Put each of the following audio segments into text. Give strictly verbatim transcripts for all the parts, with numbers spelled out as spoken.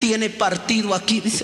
tiene partido aquí, dice.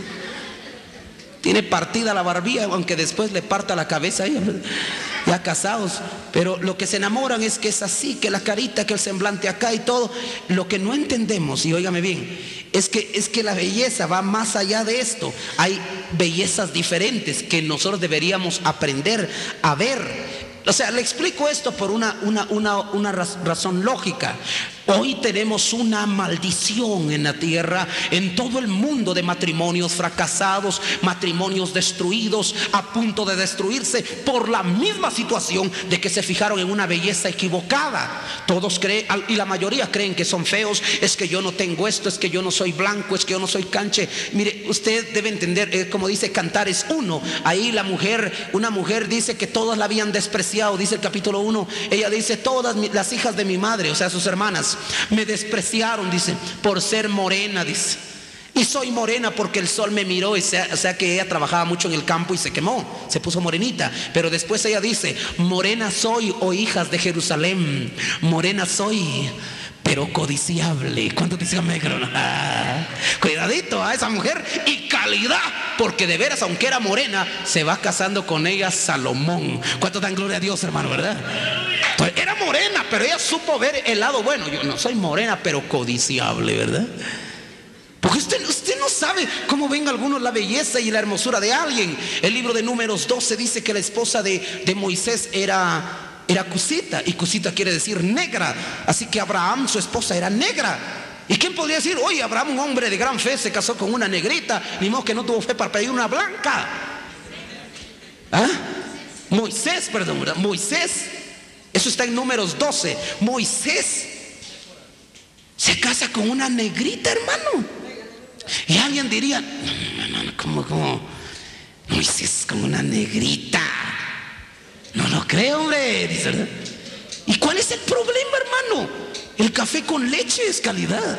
Tiene partida la barbilla, aunque después le parta la cabeza a ella, ya casados. Pero lo que se enamoran es que es así, que la carita, que el semblante acá y todo. Lo que no entendemos, y óigame bien, es que, es que la belleza va más allá de esto. Hay bellezas diferentes que nosotros deberíamos aprender a ver. O sea, le explico esto por una, una, una, una razón lógica. Hoy tenemos una maldición en la tierra, en todo el mundo, de matrimonios fracasados, matrimonios destruidos, a punto de destruirse por la misma situación de que se fijaron en una belleza equivocada. Todos creen, y la mayoría creen que son feos. Es que yo no tengo esto, es que yo no soy blanco, es que yo no soy canche. Mire, usted debe entender, eh, como dice Cantares uno, ahí la mujer, una mujer dice que todas la habían despreciado, dice el capítulo uno. Ella dice: todas mi, las hijas de mi madre, o sea, sus hermanas, me despreciaron, dice, por ser morena, dice. Y soy morena porque el sol me miró. Y sea, o sea que ella trabajaba mucho en el campo y se quemó, se puso morenita. Pero después ella dice: morena soy, oh hijas de Jerusalén, morena soy, pero codiciable. ¿Cuánto dicen amén? Ah, cuidadito a esa mujer. Y calidad, porque de veras, aunque era morena, se va casando con ella Salomón. ¿Cuánto dan gloria a Dios, hermano, verdad? Pues era morena, pero ella supo ver el lado bueno. Yo no soy morena, pero codiciable, ¿verdad? Porque usted, usted no sabe cómo ven algunos la belleza y la hermosura de alguien. El libro de Números doce dice que la esposa de, de Moisés era, era Cusita, y Cusita quiere decir negra. Así que Abraham, su esposa, era negra. ¿Y quién podría decir: oye, Abraham, un hombre de gran fe, se casó con una negrita? Ni modo que no tuvo fe para pedir una blanca. ¿Ah? Moisés, perdón, ¿verdad? Moisés, eso está en Números doce. Moisés se casa con una negrita, hermano. Y alguien diría: no, no, no, ¿cómo, cómo? Moisés con una negrita. No lo creo, hombre, dice, ¿verdad? ¿Y cuál es el problema, hermano? El café con leche es calidad,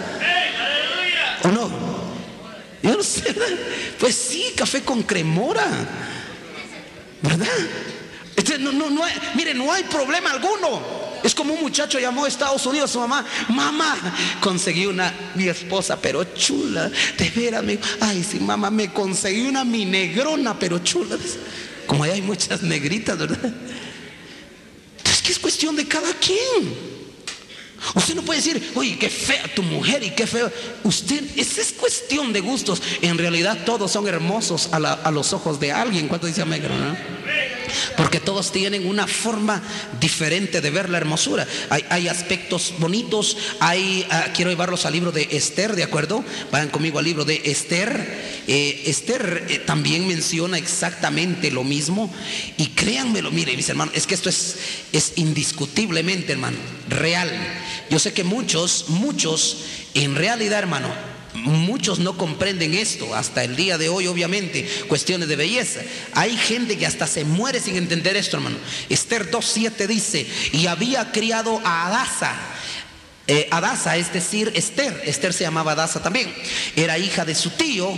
¿o no? Yo no sé, ¿verdad? Pues sí, café con cremora, ¿verdad? Este, no, no, no hay, mire, no hay problema alguno. Es como un muchacho llamó a Estados Unidos a su mamá: mamá, conseguí una, mi esposa, pero chula, de veras, me, ay sí, mamá, me conseguí una mi negrona, pero chula. Como ahí hay muchas negritas, ¿verdad? Entonces, que es cuestión de cada quien. Usted no puede decir: oye, qué fea tu mujer y qué feo. Usted, esa es cuestión de gustos. En realidad todos son hermosos a, la, a los ojos de alguien. ¿Cuánto dice amén, no? Porque todos tienen una forma diferente de ver la hermosura. Hay, hay aspectos bonitos. Hay, uh, quiero llevarlos al libro de Esther, ¿de acuerdo? Vayan conmigo al libro de Esther. eh, Esther eh, también menciona exactamente lo mismo. Y créanmelo, miren, mis hermanos, es que esto es, es indiscutiblemente, hermano, real. Yo sé que muchos, muchos, en realidad, hermano, muchos no comprenden esto hasta el día de hoy, obviamente, cuestiones de belleza. Hay gente que hasta se muere sin entender esto, hermano. Esther dos siete dice: y había criado a Adasa. eh, Adasa, es decir, Esther. Esther se llamaba Adasa también. Era hija de su tío,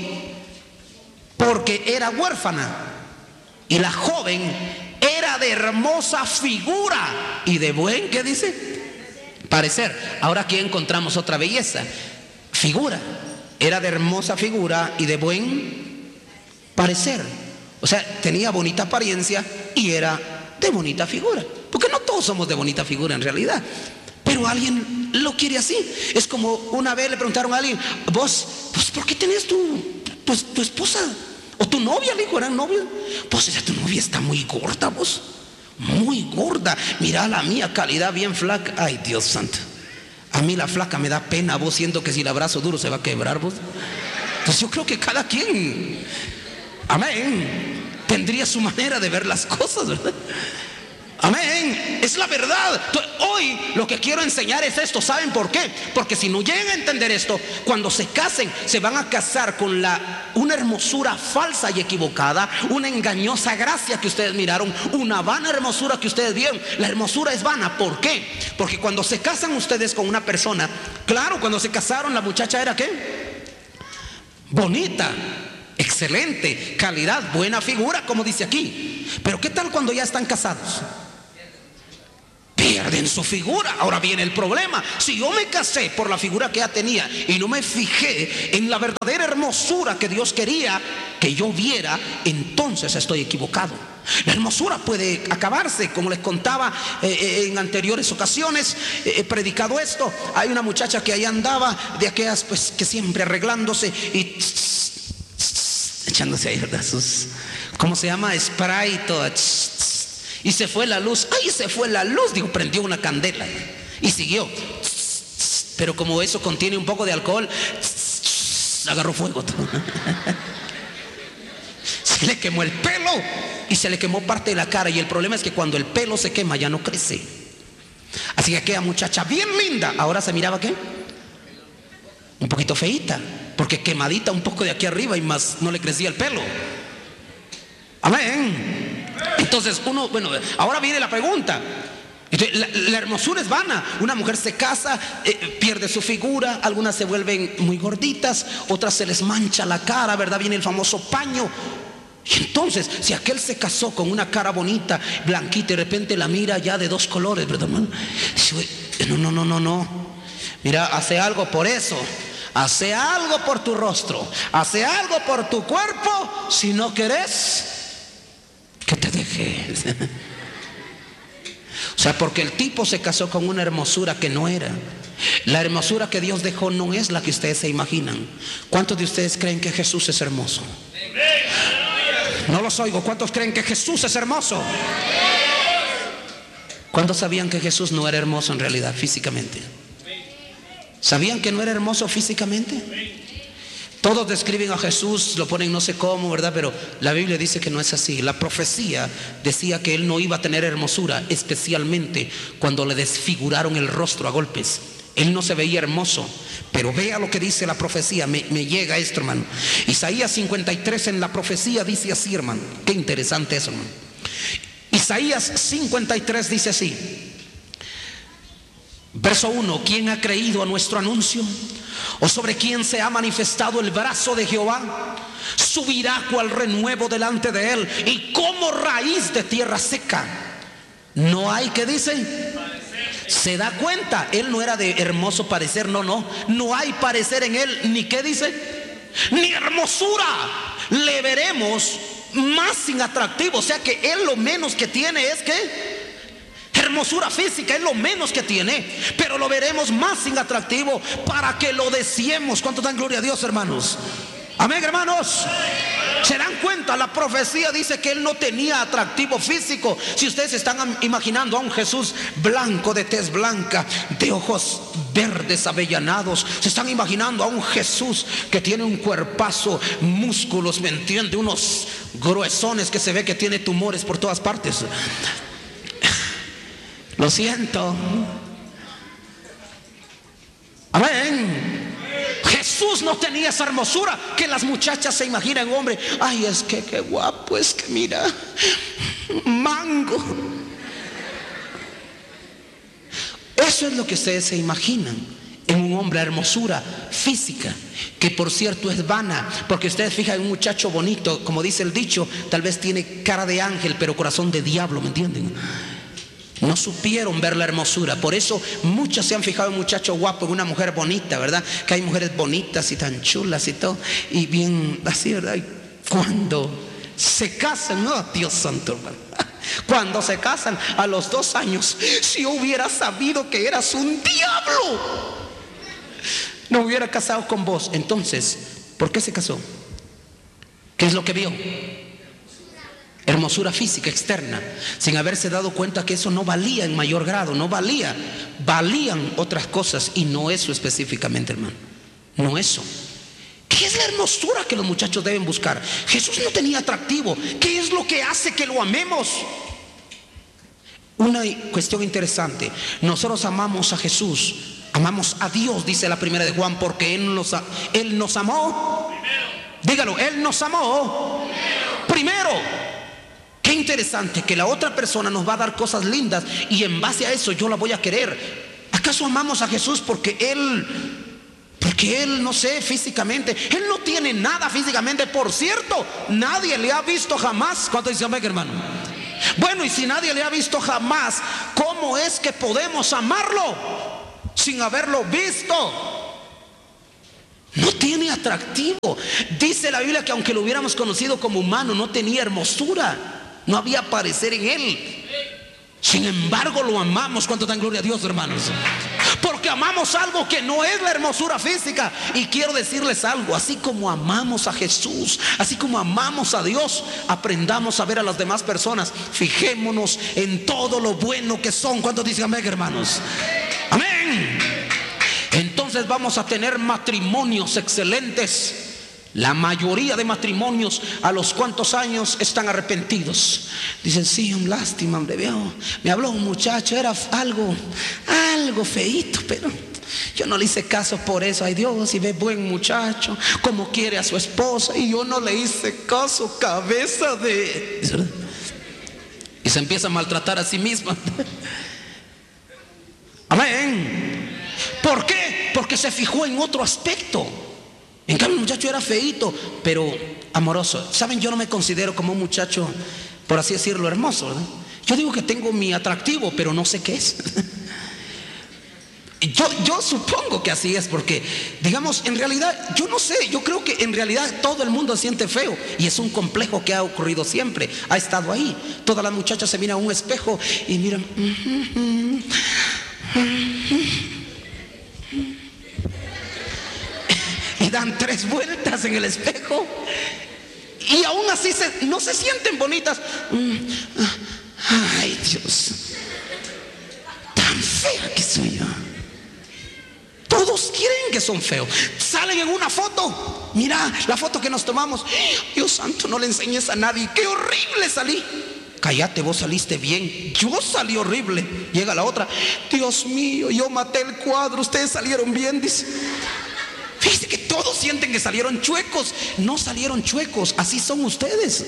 porque era huérfana. Y la joven era de hermosa figura y de buen, ¿qué dice? Parecer. Ahora aquí encontramos otra belleza: figura. Era de hermosa figura y de buen parecer. O sea, tenía bonita apariencia y era de bonita figura. Porque no todos somos de bonita figura en realidad, pero alguien lo quiere así. Es como una vez le preguntaron a alguien: vos, pues, ¿por qué tenés tu, tu, tu esposa o tu novia? Le dijo, ¿eran novios? Pues esa tu novia está muy gorda, vos, muy gorda. Mira la mía, calidad, bien flaca. Ay, Dios santo. A mí la flaca me da pena, vos, siento que si la abrazo duro se va a quebrar, vos. Entonces yo creo que cada quien, amén, tendría su manera de ver las cosas, ¿verdad? Amén, es la verdad. Entonces, hoy lo que quiero enseñar es esto. ¿Saben por qué? Porque si no llegan a entender esto, cuando se casen, se van a casar con la, una hermosura falsa y equivocada, una engañosa gracia que ustedes miraron, una vana hermosura que ustedes vieron. La hermosura es vana. ¿Por qué? Porque cuando se casan ustedes con una persona, claro, cuando se casaron la muchacha era ¿qué? Bonita, excelente, calidad, buena figura, como dice aquí. Pero ¿qué tal cuando ya están casados? Pierden su figura. Ahora viene el problema: si yo me casé por la figura que ella tenía y no me fijé en la verdadera hermosura que Dios quería que yo viera, entonces estoy equivocado. La hermosura puede acabarse, como les contaba eh, en anteriores ocasiones. eh, He predicado esto. Hay una muchacha que ahí andaba, de aquellas pues que siempre arreglándose y tss, tss, echándose ahí, ¿verdad? Sus, ¿cómo se llama? Spray y todo. Tss, tss, y se fue la luz. ¡Ay, se fue la luz! Digo, prendió una candela y siguió. Tss, tss, pero como eso contiene un poco de alcohol, tss, tss, agarró fuego todo. Se le quemó el pelo y se le quemó parte de la cara. Y el problema es que cuando el pelo se quema ya no crece. Así que aquella muchacha bien linda ahora se miraba ¿qué? Un poquito feíta, porque quemadita un poco de aquí arriba y más no le crecía el pelo. Amén. Entonces uno, bueno, ahora viene la pregunta. Entonces, la, la hermosura es vana. Una mujer se casa, eh, pierde su figura. Algunas se vuelven muy gorditas, otras se les mancha la cara, ¿verdad? Viene el famoso paño. Y entonces, si aquel se casó con una cara bonita, blanquita, y de repente la mira ya de dos colores, ¿verdad, hermano? Dice, no, no, no, no, no. Mira, hace algo por eso. Hace algo por tu rostro. Hace algo por tu cuerpo. Si no querés, que te deje. O sea, porque el tipo se casó con una hermosura que no era. La hermosura que Dios dejó no es la que ustedes se imaginan. ¿Cuántos de ustedes creen que Jesús es hermoso? No los oigo. ¿Cuántos creen que Jesús es hermoso? ¿Cuántos sabían que Jesús no era hermoso en realidad físicamente? ¿Sabían que no era hermoso físicamente? Todos describen a Jesús, lo ponen no sé cómo, ¿verdad? Pero la Biblia dice que no es así. La profecía decía que él no iba a tener hermosura, especialmente cuando le desfiguraron el rostro a golpes. Él no se veía hermoso. Pero vea lo que dice la profecía. Me, me llega esto, hermano. Isaías cincuenta y tres en la profecía dice así, hermano. Qué interesante eso, hermano. Isaías cincuenta y tres dice así. Verso uno: ¿quién ha creído a nuestro anuncio? ¿O sobre quién se ha manifestado el brazo de Jehová? Subirá cual renuevo delante de él, y como raíz de tierra seca. No hay, ¿qué dice? Se da cuenta, él no era de hermoso parecer, no, no. No hay parecer en él, ni ¿qué dice? Ni hermosura. Le veremos más sin atractivo. O sea que él lo menos que tiene es que hermosura física, es lo menos que tiene, pero lo veremos más sin atractivo para que lo deseemos. ¿Cuánto dan gloria a Dios, hermanos? Amén, hermanos. ¿Se dan cuenta? La profecía dice que él no tenía atractivo físico. Si ustedes están imaginando a un Jesús blanco, de tez blanca, de ojos verdes avellanados, se están imaginando a un Jesús que tiene un cuerpazo, músculos, ¿me entiende? Unos gruesones que se ve que tiene tumores por todas partes. Lo siento. Amén. Jesús no tenía esa hermosura que las muchachas se imaginan, hombre. Ay, es que qué guapo, es que mira, mango. Eso es lo que ustedes se imaginan en un hombre, hermosura física, que por cierto es vana, porque ustedes fijan en un muchacho bonito, como dice el dicho, tal vez tiene cara de ángel pero corazón de diablo, ¿me entienden? No supieron ver la hermosura. Por eso muchos se han fijado en un muchacho guapo, en una mujer bonita, ¿verdad? Que hay mujeres bonitas y tan chulas y todo, y bien así, ¿verdad? Y cuando se casan, no, Dios santo, hermano, cuando se casan a los dos años, si yo hubiera sabido que eras un diablo, no hubiera casado con vos. Entonces, ¿por qué se casó? ¿Qué es lo que vio? Hermosura física externa, sin haberse dado cuenta que eso no valía en mayor grado, no valía, valían otras cosas, y no eso específicamente, hermano, no eso. ¿Qué es la hermosura que los muchachos deben buscar? Jesús no tenía atractivo. ¿Qué es lo que hace que lo amemos? Una cuestión interesante: nosotros amamos a Jesús, amamos a Dios, dice la primera de Juan, porque Él nos, él nos amó. Dígalo, Él nos amó primero. Qué interesante que la otra persona nos va a dar cosas lindas y en base a eso yo la voy a querer. ¿Acaso amamos a Jesús porque Él, porque Él, no sé, físicamente, Él no tiene nada físicamente? Por cierto, nadie le ha visto jamás. ¿Cuánto dice amén, hermano? Bueno, y si nadie le ha visto jamás, ¿cómo es que podemos amarlo sin haberlo visto? No tiene atractivo. Dice la Biblia que aunque lo hubiéramos conocido como humano, no tenía hermosura, no había parecer en él. Sin embargo lo amamos. ¿Cuánto dan gloria a Dios, hermanos? Porque amamos algo que no es la hermosura física. Y quiero decirles algo: así como amamos a Jesús, así como amamos a Dios, aprendamos a ver a las demás personas. Fijémonos en todo lo bueno que son. ¿Cuántos dicen amén, hermanos? Amén. Entonces vamos a tener matrimonios excelentes. La mayoría de matrimonios a los cuantos años están arrepentidos. Dicen: sí, un lástima, hombre, veo, me habló un muchacho, era algo, algo feíto, pero yo no le hice caso por eso. Ay Dios, y ve buen muchacho, como quiere a su esposa, y yo no le hice caso, cabeza de... Y se empieza a maltratar a sí misma. Amén. ¿Por qué? Porque se fijó en otro aspecto. En cambio el muchacho era feíto, pero amoroso. Saben, yo no me considero como un muchacho, por así decirlo, hermoso, ¿verdad? Yo digo que tengo mi atractivo, pero no sé qué es. Yo, yo supongo que así es, porque digamos, en realidad, yo no sé, yo creo que en realidad todo el mundo siente feo. Y es un complejo que ha ocurrido siempre, ha estado ahí. Todas las muchachas se miran a un espejo y miran, y dan tres vueltas en el espejo, y aún así se, no se sienten bonitas. Ay Dios, tan fea que soy yo. Todos creen que son feos. Salen en una foto. Mira la foto que nos tomamos. Dios santo, no le enseñes a nadie. Qué horrible salí. Cállate, vos saliste bien. Yo salí horrible. Llega la otra. Dios mío, yo maté el cuadro, ustedes salieron bien, dice. Fíjense que todos sienten que salieron chuecos. No salieron chuecos, así son ustedes.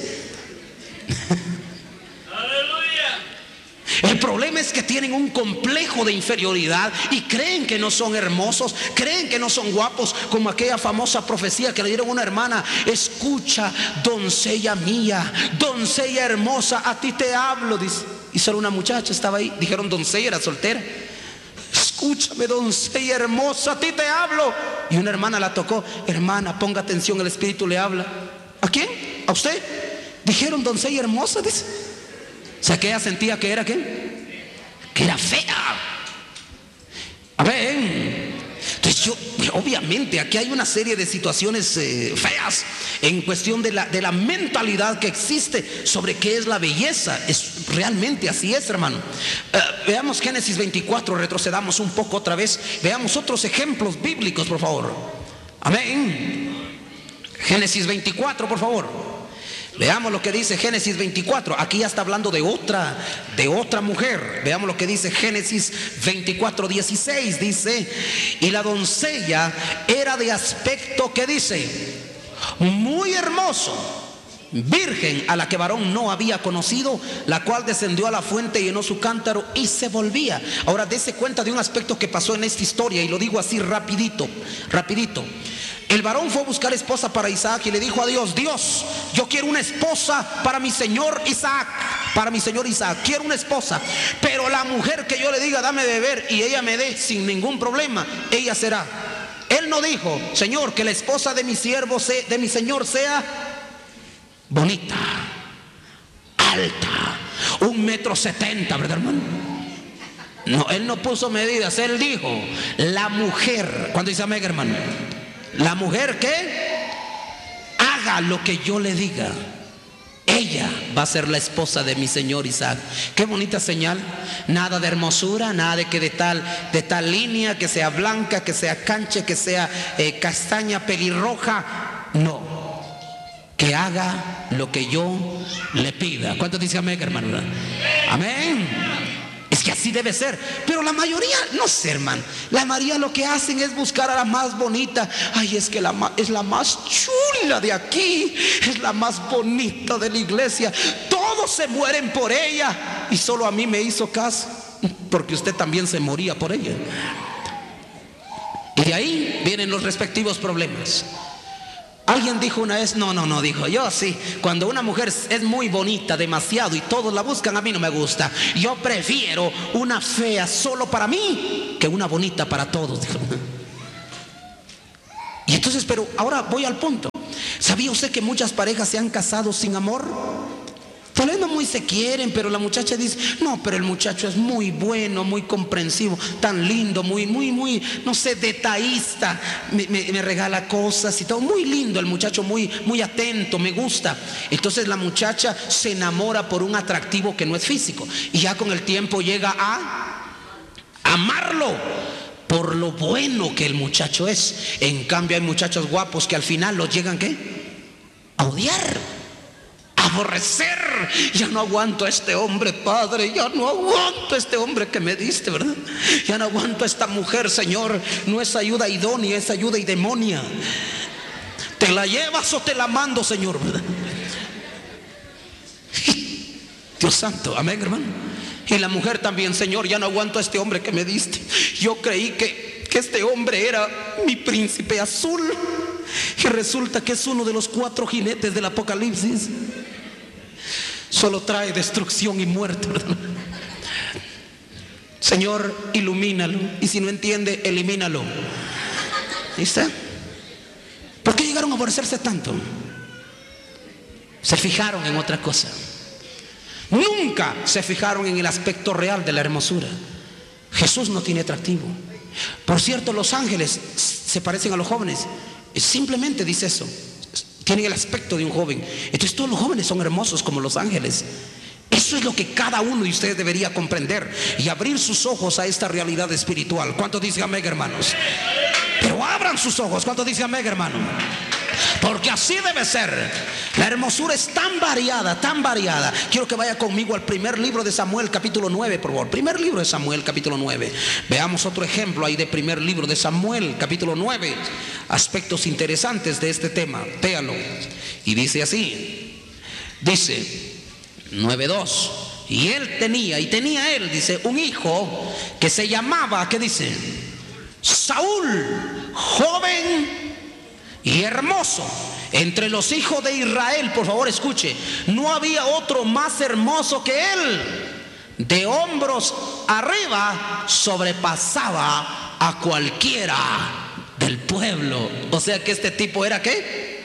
El problema es que tienen un complejo de inferioridad y creen que no son hermosos, creen que no son guapos, como aquella famosa profecía que le dieron a una hermana: escucha, doncella mía, doncella hermosa, a ti te hablo, dice. Y solo una muchacha estaba ahí. Dijeron doncella, era soltera. Escúchame, doncella hermosa, a ti te hablo. Y una hermana la tocó. Hermana, ponga atención, el Espíritu le habla. ¿A quién? ¿A usted? Dijeron doncella hermosa, dice. O sea, que ella sentía que era ¿qué? Que era fea. A ver, entonces yo, obviamente aquí hay una serie de situaciones eh, feas en cuestión de la, de la mentalidad que existe sobre qué es la belleza. Es realmente así es, hermano. Uh, veamos Génesis veinticuatro, retrocedamos un poco otra vez. Veamos otros ejemplos bíblicos, por favor. Amén. Génesis veinticuatro, por favor. Veamos lo que dice Génesis veinticuatro. Aquí ya está hablando de otra, de otra mujer. Veamos lo que dice Génesis veinticuatro, dieciséis. Dice: y la doncella era de aspecto, que dice, muy hermoso, virgen, a la que varón no había conocido, la cual descendió a la fuente, llenó su cántaro y se volvía. Ahora dése cuenta de un aspecto que pasó en esta historia, y lo digo así rapidito, rapidito. El varón fue a buscar esposa para Isaac y le dijo a Dios: Dios, yo quiero una esposa para mi señor Isaac, para mi señor Isaac, quiero una esposa, pero la mujer que yo le diga dame de beber y ella me dé sin ningún problema, ella será. Él no dijo: Señor, que la esposa de mi siervo, de mi señor, sea bonita, alta, un metro setenta, ¿verdad, hermano? No, él no puso medidas. Él dijo: la mujer, cuando dice amén, hermano, la mujer que haga lo que yo le diga, ella va a ser la esposa de mi señor Isaac. Qué bonita señal. Nada de hermosura, nada de que de tal, de tal línea, que sea blanca, que sea canche, que sea eh, castaña, pelirroja. No, que haga lo que yo le pida. ¿Cuántos dicen amén, hermano? Amén. Es que así debe ser. Pero la mayoría, no sé, hermano, la mayoría lo que hacen es buscar a la más bonita. Ay, es que la, es la más chula de aquí, es la más bonita de la iglesia. Todos se mueren por ella y solo a mí me hizo caso, porque usted también se moría por ella. Y de ahí vienen los respectivos problemas. Alguien dijo una vez, no, no, no, dijo, yo sí, cuando una mujer es muy bonita, demasiado, y todos la buscan, a mí no me gusta. Yo prefiero una fea solo para mí que una bonita para todos, dijo. Y entonces, pero ahora voy al punto. ¿Sabía usted que muchas parejas se han casado sin amor? Tal vez no muy se quieren, pero la muchacha dice, no, pero el muchacho es muy bueno, muy comprensivo, tan lindo, muy, muy, muy, no sé, detallista, me, me, me regala cosas y todo, muy lindo el muchacho, muy, muy atento, me gusta. Entonces la muchacha se enamora por un atractivo que no es físico, y ya con el tiempo llega a amarlo por lo bueno que el muchacho es. En cambio hay muchachos guapos que al final los llegan, ¿qué? A odiar, a aborrecer. Ya no aguanto a este hombre, Padre, ya no aguanto a este hombre que me diste, ¿verdad? Ya no aguanto a esta mujer, Señor. No es ayuda idónea, es ayuda idemonia. ¿Te la llevas o te la mando, Señor? ¿Verdad? Dios santo, amén, hermano. Y la mujer también, Señor, ya no aguanto a este hombre que me diste. Yo creí que, que este hombre era mi príncipe azul, y resulta que es uno de los cuatro jinetes del Apocalipsis. Solo trae destrucción y muerte, ¿verdad? Señor, ilumínalo, y si no entiende, elimínalo. ¿Viste? ¿Por qué llegaron a aborrecerse tanto? Se fijaron en otra cosa. Nunca se fijaron en el aspecto real de la hermosura. Jesús no tiene atractivo. Por cierto, los ángeles se parecen a los jóvenes. Simplemente dice eso. Tienen el aspecto de un joven. Entonces todos los jóvenes son hermosos como los ángeles. Eso es lo que cada uno de ustedes debería comprender y abrir sus ojos a esta realidad espiritual. ¿Cuántos dicen amén, hermanos? Pero abran sus ojos. ¿Cuántos dicen amén, hermano? Porque así debe ser. La hermosura es tan variada, tan variada. Quiero que vaya conmigo al primer libro de Samuel, capítulo nueve, por favor. Primer libro de Samuel, capítulo nueve. Veamos otro ejemplo ahí de primer libro de Samuel, capítulo nueve. Aspectos interesantes de este tema. Véalo. Y dice así. Dice nueve dos. Y él tenía, y tenía él, dice, un hijo que se llamaba, ¿qué dice? Saúl, joven y hermoso. Entre los hijos de Israel, por favor escuche, no había otro más hermoso que él. De hombros arriba sobrepasaba a cualquiera del pueblo. O sea que este tipo era ¿qué?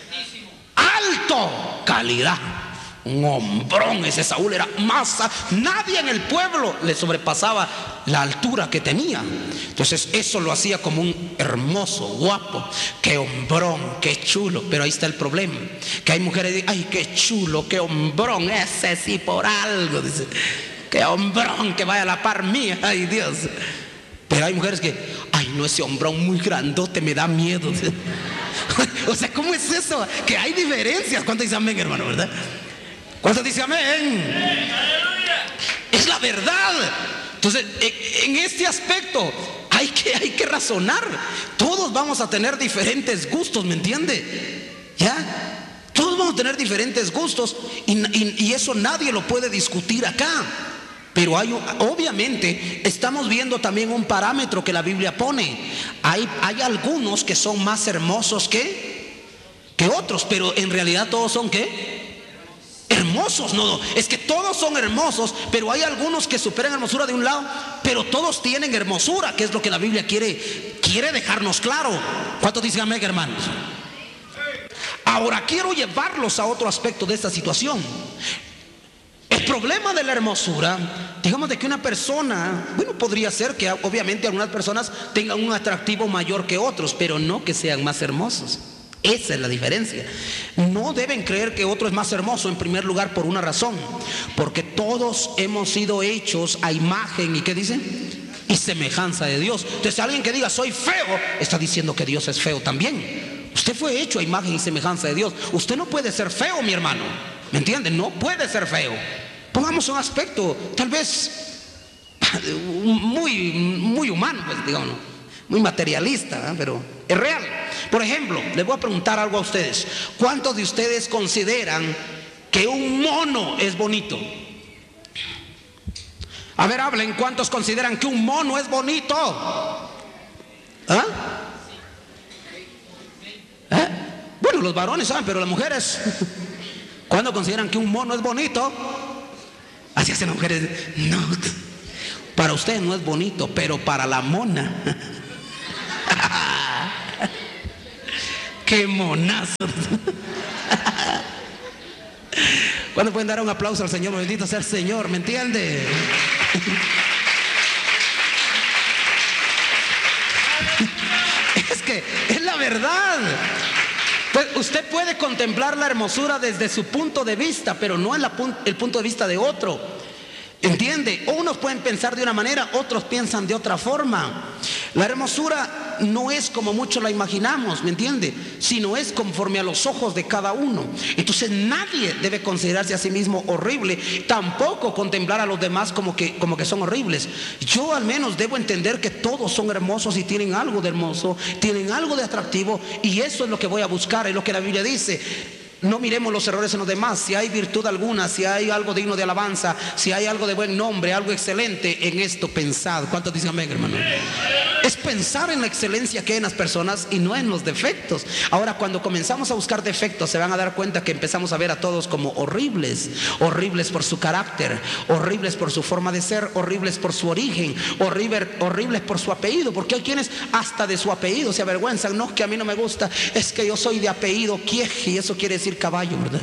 Alto, calidad. Un hombrón, ese Saúl era masa. Nadie en el pueblo le sobrepasaba la altura que tenía. Entonces eso lo hacía como un hermoso, guapo. Qué hombrón, qué chulo. Pero ahí está el problema, que hay mujeres que dicen, ay, qué chulo, qué hombrón, ese sí por algo, dice, qué hombrón, que vaya a la par mía, ay Dios. Pero hay mujeres que, ay no, ese hombrón muy grandote me da miedo. O sea, ¿cómo es eso? Que hay diferencias. ¿Cuánto dice amén, hermano, verdad? ¿Cuántos dicen amén? Es la verdad. Entonces, en este aspecto hay que, hay que razonar. Todos vamos a tener diferentes gustos, ¿me entiende? ¿Ya? Todos vamos a tener diferentes gustos y, y, y eso nadie lo puede discutir acá. Pero hay, obviamente, estamos viendo también un parámetro que la Biblia pone. Hay, hay algunos que son más hermosos que, que otros, pero en realidad todos son ¿qué? Hermosos. No, es que todos son hermosos, pero hay algunos que superan hermosura de un lado, pero todos tienen hermosura, que es lo que la Biblia quiere, quiere dejarnos claro. ¿Cuántos dicen amén, hermanos? Ahora quiero llevarlos a otro aspecto de esta situación. El problema de la hermosura, digamos de que una persona, bueno, podría ser que obviamente algunas personas tengan un atractivo mayor que otros, pero no que sean más hermosos. Esa es la diferencia. No deben creer que otro es más hermoso, en primer lugar, por una razón, porque todos hemos sido hechos a imagen y ¿qué dicen? Y semejanza de Dios. Entonces alguien que diga soy feo, está diciendo que Dios es feo también. Usted fue hecho a imagen y semejanza de Dios. Usted no puede ser feo, mi hermano, ¿me entiende? No puede ser feo. Pongamos un aspecto tal vez muy, muy humano, pues digamos, muy materialista, ¿eh? Pero es real. Por ejemplo, les voy a preguntar algo a ustedes. ¿Cuántos de ustedes consideran que un mono es bonito? A ver, hablen. ¿Cuántos consideran que un mono es bonito? ¿Ah? ¿Eh? Bueno, Bueno, los varones saben, pero las mujeres, ¿cuándo consideran que un mono es bonito? Así hacen las mujeres. No, para usted no es bonito, pero para la mona. ¡Qué monazo! ¿Cuándo pueden dar un aplauso al Señor? Bendito sea el Señor, ¿me entiende? Es que es la verdad. Pues usted puede contemplar la hermosura desde su punto de vista, pero no en la, el punto de vista de otro. ¿Entiende? Unos pueden pensar de una manera, otros piensan de otra forma. La hermosura no es como muchos la imaginamos, ¿me entiende? Sino es conforme a los ojos de cada uno. Entonces nadie debe considerarse a sí mismo horrible, tampoco contemplar a los demás como que, como que son horribles. Yo al menos debo entender que todos son hermosos y tienen algo de hermoso, tienen algo de atractivo, y eso es lo que voy a buscar, es lo que la Biblia dice. No miremos los errores en los demás. Si hay virtud alguna, si hay algo digno de alabanza, si hay algo de buen nombre, algo excelente, en esto pensad. ¿Cuántos dicen amén, hermano? Es pensar en la excelencia que hay en las personas y no en los defectos. Ahora, cuando comenzamos a buscar defectos, se van a dar cuenta que empezamos a ver a todos como horribles. Horribles por su carácter, horribles por su forma de ser, horribles por su origen, horrible, horribles por su apellido. Porque hay quienes hasta de su apellido se avergüenzan. No, que a mí no me gusta, es que yo soy de apellido Kiej, y eso quiere decir caballo, ¿verdad?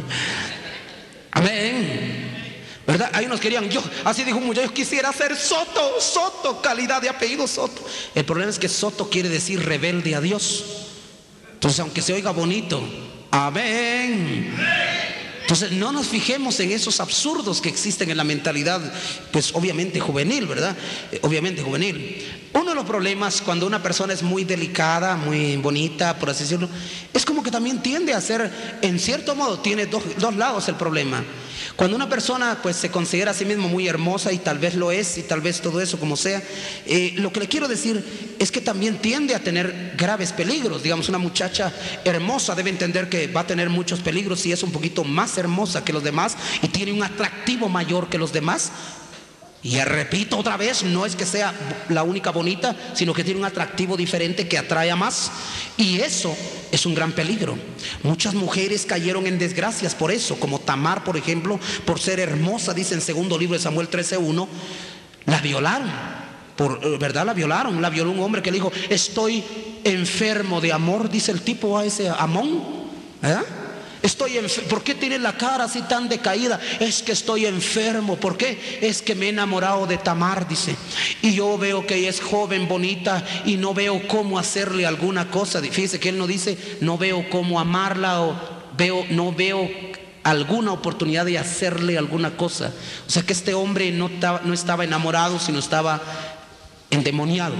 Amén, ¿verdad? Hay unos que querían, yo, así dijo un muchacho, yo quisiera ser Soto, Soto, calidad de apellido Soto. El problema es que Soto quiere decir rebelde a Dios. Entonces, aunque se oiga bonito, amén. Entonces, no nos fijemos en esos absurdos que existen en la mentalidad, pues obviamente juvenil, ¿verdad? Eh, obviamente juvenil. Uno de los problemas cuando una persona es muy delicada, muy bonita, por así decirlo, es como que también tiende a ser, en cierto modo, tiene dos, dos lados el problema. Cuando una persona pues se considera a sí misma muy hermosa, y tal vez lo es, y tal vez todo eso como sea, eh, lo que le quiero decir es que también tiende a tener graves peligros. Digamos, una muchacha hermosa debe entender que va a tener muchos peligros si es un poquito más hermosa que los demás y tiene un atractivo mayor que los demás. Y repito otra vez, no es que sea la única bonita, sino que tiene un atractivo diferente que atrae a más. Y eso es un gran peligro. Muchas mujeres cayeron en desgracias por eso, como Tamar, por ejemplo, por ser hermosa, dice en segundo libro de Samuel trece uno, la violaron. Por verdad la violaron, la violó un hombre que le dijo, estoy enfermo de amor, dice el tipo a ese Amón, ¿verdad? Estoy enfermo. ¿Por qué tiene la cara así tan decaída? Es que estoy enfermo. ¿Por qué? Es que me he enamorado de Tamar, dice. Y yo veo que ella es joven, bonita, y no veo cómo hacerle alguna cosa. Fíjese que él no dice, no veo cómo amarla, o veo, no veo alguna oportunidad de hacerle alguna cosa. O sea que este hombre no, no estaba enamorado, sino estaba endemoniado.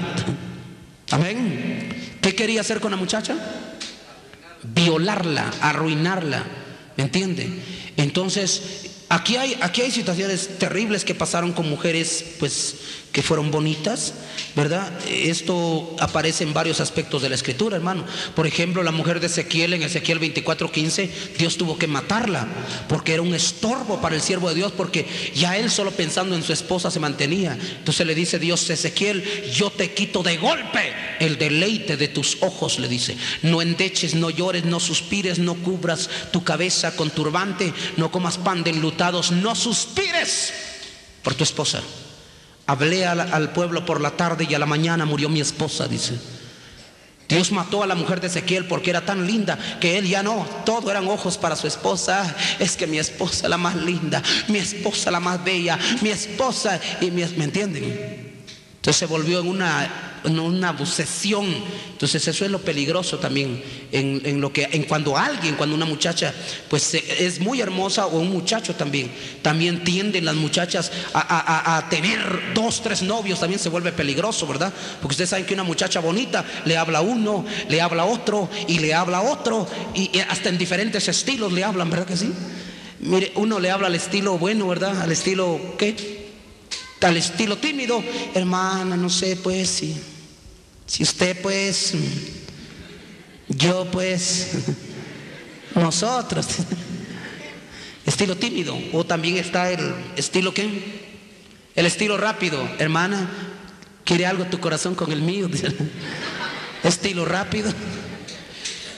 Amén. ¿Qué quería hacer con la muchacha? Violarla, arruinarla, ¿me entiende? Entonces, aquí hay, aquí hay situaciones terribles que pasaron con mujeres, pues, que fueron bonitas, ¿verdad? Esto aparece en varios aspectos de la escritura, hermano. Por ejemplo, la mujer de Ezequiel, en Ezequiel veinticuatro quince, Dios tuvo que matarla porque era un estorbo para el siervo de Dios, porque ya él solo pensando en su esposa se mantenía. Entonces le dice Dios a Ezequiel, yo te quito de golpe el deleite de tus ojos, le dice. No endeches, no llores, no suspires, no cubras tu cabeza con turbante, no comas pan de enlutados, no suspires por tu esposa. Hablé al, al pueblo por la tarde y a la mañana murió mi esposa, dice. Dios mató a la mujer de Ezequiel porque era tan linda que él ya no, todo eran ojos para su esposa. Es que mi esposa la más linda, mi esposa la más bella, mi esposa, y mi, ¿me entienden? Entonces se volvió en una, en una obsesión. Entonces eso es lo peligroso también en, en lo que, en cuando alguien, cuando una muchacha pues es muy hermosa, o un muchacho también, también tienden las muchachas a, a, a tener dos, tres novios, también se vuelve peligroso, ¿verdad? Porque ustedes saben que una muchacha bonita le habla a uno, le habla a otro y le habla a otro, y, y hasta en diferentes estilos le hablan, ¿verdad que sí? Mire, uno le habla al estilo bueno, ¿verdad? Al estilo, ¿qué? Al estilo tímido, hermana, no sé, pues, si, si usted, pues, yo, pues, nosotros. Estilo tímido. O también está el estilo, ¿qué? El estilo rápido. Hermana, ¿quiere algo tu corazón con el mío? Estilo rápido.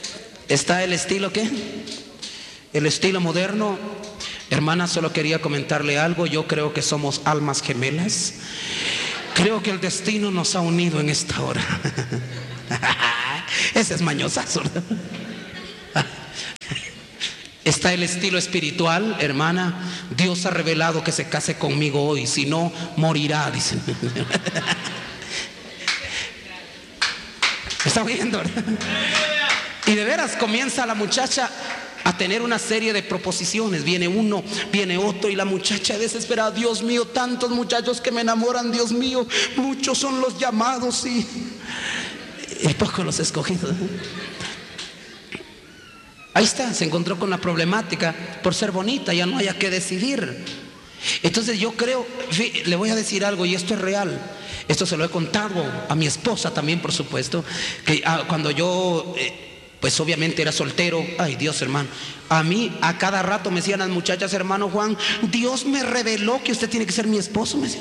Está el estilo, ¿qué? El estilo moderno. Hermana, solo quería comentarle algo. Yo creo que somos almas gemelas. Creo que el destino nos ha unido en esta hora. Ese es mañosazo. Está el estilo espiritual, hermana. Dios ha revelado que se case conmigo hoy, si no, morirá, dicen. ¿Está oyendo? Y de veras comienza la muchacha a tener una serie de proposiciones. Viene uno, viene otro, y la muchacha desesperada: Dios mío, tantos muchachos que me enamoran, Dios mío, muchos son los llamados y, y pocos los escogidos. Ahí está, se encontró con la problemática. Por ser bonita ya no haya que decidir. Entonces yo creo, le voy a decir algo, y esto es real. Esto se lo he contado a mi esposa también, por supuesto, que ah, cuando yo eh, pues obviamente era soltero. Ay, Dios, hermano, a mí a cada rato me decían las muchachas: hermano Juan, Dios me reveló que usted tiene que ser mi esposo, me decían.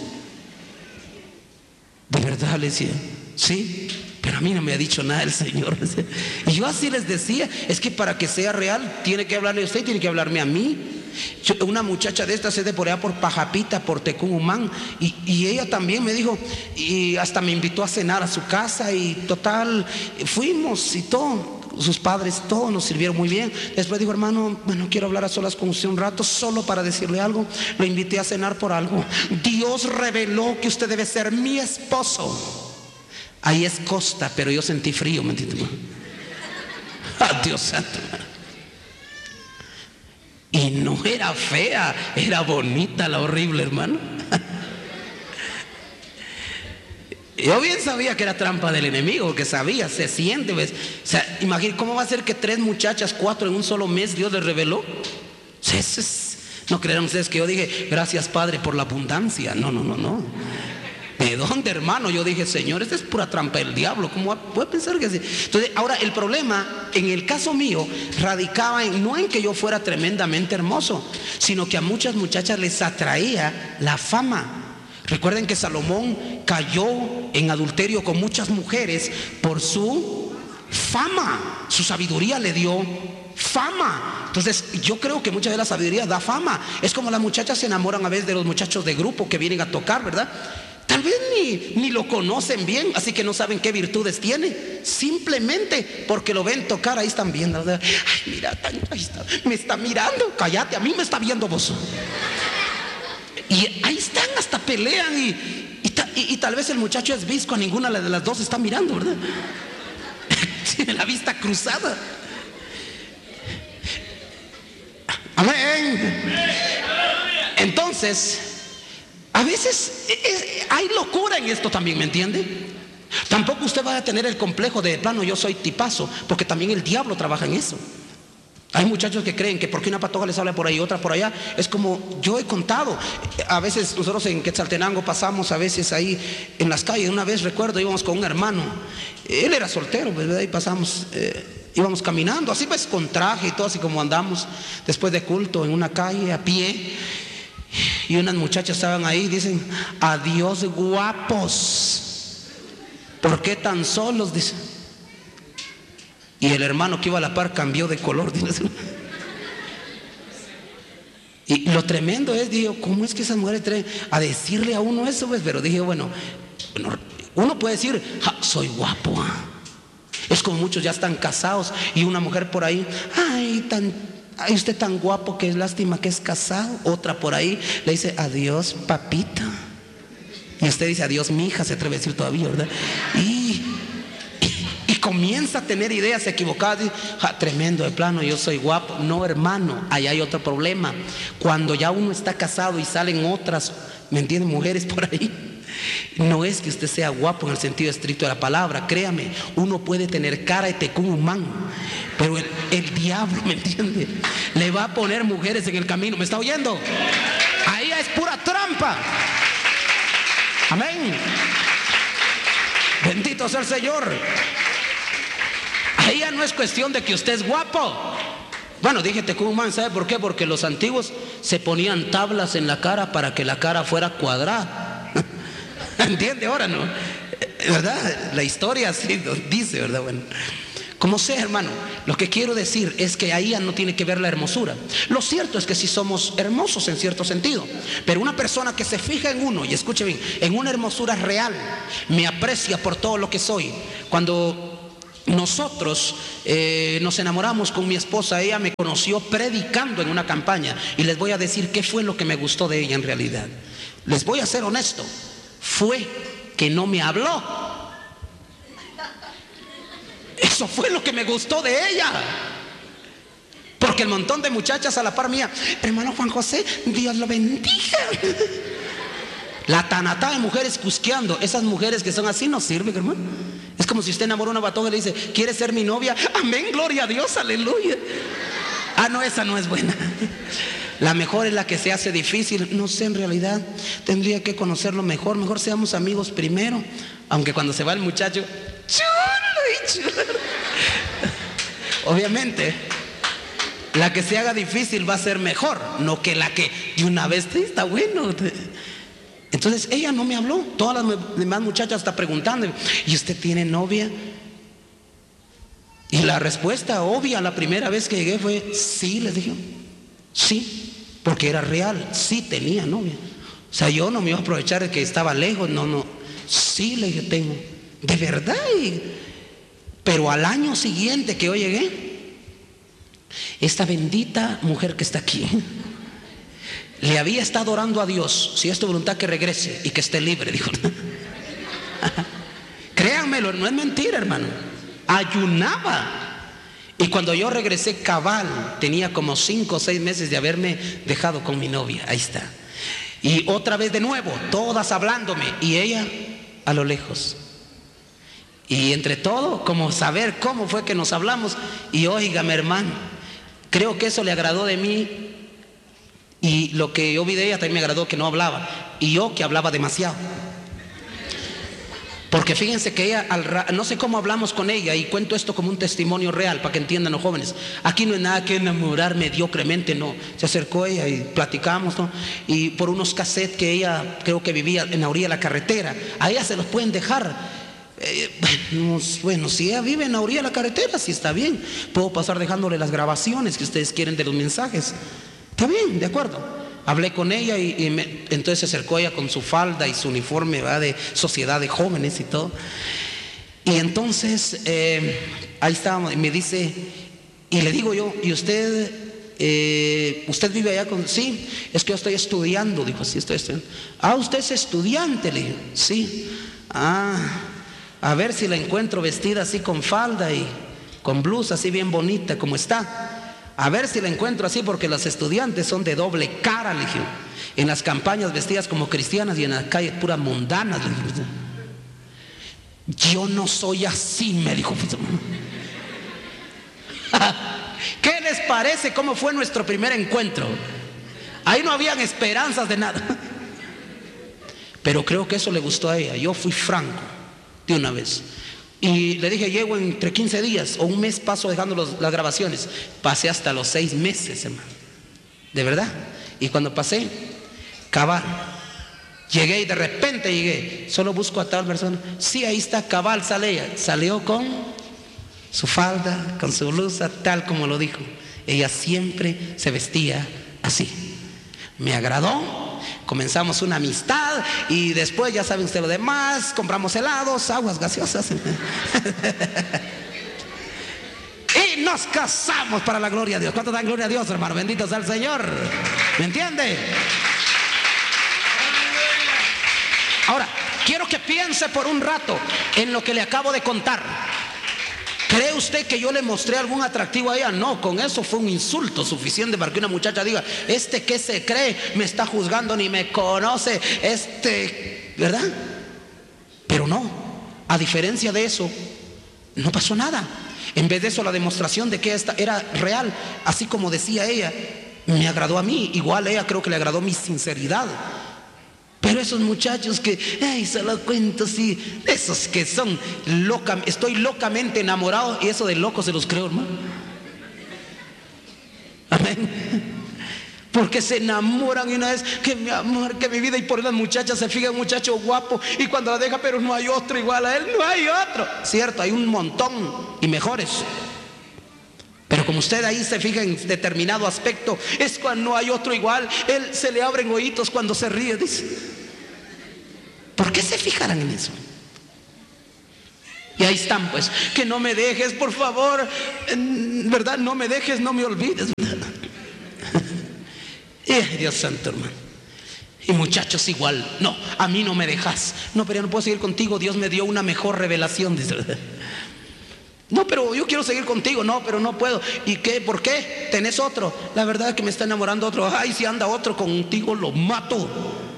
De verdad, le decía, sí, pero a mí no me ha dicho nada el Señor. Y yo así les decía: es que para que sea real tiene que hablarle a usted y tiene que hablarme a mí. Yo, una muchacha de estas es de por allá por Pajapita, por Tecumumán, y, y ella también me dijo, y hasta me invitó a cenar a su casa, y total, fuimos y todo. Sus padres todos nos sirvieron muy bien. Después dijo: hermano, bueno, quiero hablar a solas con usted un rato, solo para decirle algo. Lo invité a cenar por algo. Dios reveló que usted debe ser mi esposo. Ahí es costa, pero yo sentí frío, ¿me entiendes? ¡Ah, Dios santo! Y no era fea, era bonita la horrible, hermano. Yo bien sabía que era trampa del enemigo, que sabía, se siente, ¿ves? O sea, imagínate, ¿cómo va a ser que tres muchachas, cuatro en un solo mes Dios les reveló? O sea, eso es, no creerán ustedes que yo dije: gracias, Padre, por la abundancia. No, no, no, no. ¿De dónde, hermano? Yo dije: Señor, esta es pura trampa del diablo. ¿Cómo puede pensar que así? Entonces, ahora el problema, en el caso mío, radicaba en, no en que yo fuera tremendamente hermoso, sino que a muchas muchachas les atraía la fama. Recuerden que Salomón cayó en adulterio con muchas mujeres por su fama. Su sabiduría le dio fama. Entonces yo creo que mucha de la sabiduría da fama. Es como las muchachas se enamoran a veces de los muchachos de grupo que vienen a tocar, ¿verdad? Tal vez ni, ni lo conocen bien, así que no saben qué virtudes tiene. Simplemente porque lo ven tocar, ahí están viendo. Ay, mira, ahí está, me está mirando. Cállate, a mí me está viendo vos. Y ahí están, hasta pelean, y, y, y, y tal vez el muchacho es visco, a ninguna de las dos está mirando, ¿verdad? Tiene la vista cruzada. Amén. Entonces, a veces es, hay locura en esto también, ¿me entiende? Tampoco usted va a tener el complejo de plano yo soy tipazo, porque también el diablo trabaja en eso. Hay muchachos que creen que porque una patoja les habla por ahí, otra por allá, es como yo he contado. A veces nosotros en Quetzaltenango pasamos a veces ahí en las calles. Una vez recuerdo, íbamos con un hermano, él era soltero, pues ahí pasamos, eh, íbamos caminando, así pues con traje y todo, así como andamos después de culto en una calle a pie, y unas muchachas estaban ahí, dicen: adiós guapos, ¿por qué tan solos?, dicen. Y el hermano que iba a la par cambió de color. Y lo tremendo es, digo, ¿cómo es que esas mujeres traen a decirle a uno eso? Pues, pero dije, bueno, bueno, uno puede decir: ja, soy guapo. ¿Ah? Es como muchos ya están casados y una mujer por ahí: ay, tan, ay, usted tan guapo que es lástima que es casado. Otra por ahí le dice: adiós, papita. Y usted dice: adiós, mija, se atreve a decir todavía, ¿verdad? Y comienza a tener ideas equivocadas. Dice: ja, tremendo de plano, yo soy guapo. No, hermano, ahí hay otro problema. Cuando ya uno está casado y salen otras, ¿me entienden?, mujeres por ahí, no es que usted sea guapo en el sentido estricto de la palabra. Créame, uno puede tener cara de tecumumán, pero el, el diablo, ¿me entiende?, le va a poner mujeres en el camino. ¿Me está oyendo? Ahí es pura trampa. Amén. Bendito sea el Señor. Ahí ya no es cuestión de que usted es guapo. Bueno, dije Tecumán, ¿sabe por qué? Porque los antiguos se ponían tablas en la cara para que la cara fuera cuadrada. ¿Entiende ahora, no? ¿Verdad? La historia así dice, ¿verdad? Bueno, Como sea, hermano, lo que quiero decir es que ahí ya no tiene que ver la hermosura. Lo cierto es que sí somos hermosos en cierto sentido, pero una persona que se fija en uno, y escuche bien, en una hermosura real, me aprecia por todo lo que soy. Cuando nosotros eh, nos enamoramos con mi esposa, ella me conoció predicando en una campaña, y les voy a decir qué fue lo que me gustó de ella en realidad. Les voy a ser honesto, fue que no me habló. Eso fue lo que me gustó de ella. Porque el montón de muchachas a la par mía, hermano Juan José, Dios lo bendiga. La tanatá de mujeres cusqueando. Esas mujeres que son así no sirven, hermano. Es como si usted enamora a una batona y le dice, ¿quieres ser mi novia? Amén, gloria a Dios, aleluya. Ah, no, esa no es buena. La mejor es la que se hace difícil. No sé, en realidad tendría que conocerlo mejor. Mejor seamos amigos primero. Aunque cuando se va el muchacho, chulo y chulo. Obviamente la que se haga difícil va a ser mejor, no que la que de una vez está bueno. Entonces ella no me habló. Todas las demás muchachas están preguntando, ¿y usted tiene novia? Y la respuesta obvia la primera vez que llegué fue sí. Les dije sí, porque era real, sí tenía novia. O sea, yo no me iba a aprovechar de que estaba lejos. No, no, sí, le dije, tengo, de verdad. Pero al año siguiente que yo llegué, esta bendita mujer que está aquí le había estado orando a Dios, si es tu voluntad que regrese y que esté libre, dijo. Créanmelo, no es mentira, hermano. Ayunaba. Y cuando yo regresé cabal, tenía como cinco o seis meses de haberme dejado con mi novia. Ahí está. Y otra vez de nuevo, todas hablándome, y ella a lo lejos. Y entre todo, como saber cómo fue que nos hablamos. Y óigame, hermano, creo que eso le agradó de mí. Y lo que yo vi de ella también me agradó, que no hablaba. Y yo que hablaba demasiado. Porque fíjense que ella, al, no sé cómo hablamos con ella, y cuento esto como un testimonio real para que entiendan los jóvenes. Aquí no hay nada que enamorar mediocremente, no. Se acercó ella y platicamos, ¿no? Y por unos cassettes que ella creo que vivía en la orilla de la carretera, a ella se los pueden dejar. Eh, bueno, bueno, si ella vive en la orilla de la carretera, sí está bien. Puedo pasar dejándole las grabaciones que ustedes quieren de los mensajes. Está bien, de acuerdo. Hablé con ella y, y me, entonces se acercó ella con su falda y su uniforme, ¿verdad?, de sociedad de jóvenes y todo. Y entonces eh, ahí estábamos y me dice, y le digo yo, ¿y usted eh, usted vive allá con? Sí, es que yo estoy estudiando. Dijo, sí, estoy estudiando. Ah, ¿usted es estudiante? Le dije, sí. Ah, a ver si la encuentro vestida así con falda y con blusa así bien bonita como está. A ver si la encuentro así, porque las estudiantes son de doble cara, le dije. En las campañas vestidas como cristianas y en las calles puras mundanas, le dije. Yo no soy así, me dijo. ¿Qué les parece cómo fue nuestro primer encuentro? Ahí no habían esperanzas de nada. Pero creo que eso le gustó a ella. Yo fui franco de una vez. Y le dije, llego entre quince días o un mes, paso dejando los, las grabaciones. Pasé hasta los seis meses, hermano. De verdad. Y cuando pasé, cabal. Llegué y de repente llegué. Solo busco a tal persona. Sí, ahí está, cabal, sale ella. Salió con su falda, con su blusa, tal como lo dijo. Ella siempre se vestía así. Me agradó. Comenzamos una amistad y después ya saben ustedes lo demás. Compramos helados, aguas gaseosas y nos casamos para la gloria de Dios. ¿Cuánto dan gloria a Dios, hermano? Bendito sea el Señor. ¿Me entiende? Ahora, quiero que piense por un rato en lo que le acabo de contar. ¿Cree usted que yo le mostré algún atractivo a ella? No, con eso fue un insulto suficiente para que una muchacha diga, este que se cree, me está juzgando, ni me conoce, este, ¿verdad? Pero no, a diferencia de eso, no pasó nada. En vez de eso, la demostración de que esta era real, así como decía ella, me agradó a mí. Igual a ella creo que le agradó mi sinceridad. Pero esos muchachos que, ay, se lo cuento así, esos que son loca, estoy locamente enamorado, y eso de loco se los creo, hermano. Amén. Porque se enamoran y una vez que mi amor, que mi vida, y por las muchachas se fija un muchacho guapo y cuando la deja, pero no hay otro igual a él, no hay otro. Cierto, hay un montón y mejores. Pero como usted ahí se fija en determinado aspecto, es cuando no hay otro igual. Él se le abren oídos cuando se ríe, dice. ¿Por qué se fijarán en eso? Y ahí están, pues, que no me dejes, por favor, ¿verdad? No me dejes, no me olvides, ¿verdad? Y Dios santo, hermano. Y muchachos igual, no, a mí no me dejas. No, pero yo no puedo seguir contigo, Dios me dio una mejor revelación, dice. No, pero yo quiero seguir contigo. No, pero no puedo. ¿Y qué? ¿Por qué? ¿Tenés otro? La verdad es que me está enamorando otro. Ay, si anda otro contigo, lo mato.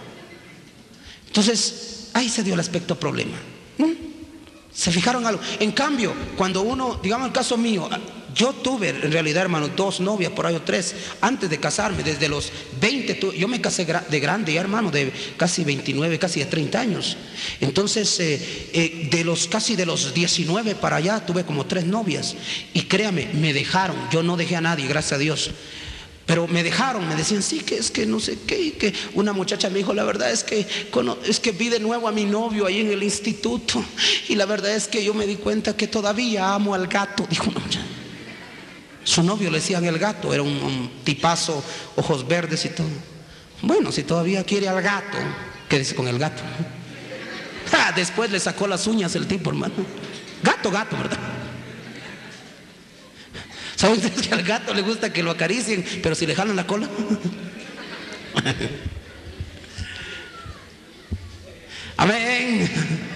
Entonces, ahí se dio el aspecto problema. ¿Mm? ¿Se fijaron algo? En cambio, cuando uno, digamos el caso mío, yo tuve en realidad, hermano, dos novias por ahí o tres antes de casarme. Desde los veinte, yo me casé de grande ya, hermano, de casi veintinueve, casi de treinta años. Entonces, eh, eh, de los casi de los diecinueve para allá tuve como tres novias. Y créame, me dejaron. Yo no dejé a nadie, gracias a Dios. Pero me dejaron, me decían, sí, que es que no sé qué, y que una muchacha me dijo, la verdad es que, es que vi de nuevo a mi novio ahí en el instituto, y la verdad es que yo me di cuenta que todavía amo al gato, dijo una muchacha. Su novio le decían el gato, era un, un tipazo, ojos verdes y todo. Bueno, si todavía quiere al gato, quédese con el gato. Ah, después le sacó las uñas el tipo, hermano. Gato, gato, ¿verdad? ¿Saben ustedes que al gato le gusta que lo acaricien, pero si le jalan la cola? Amén.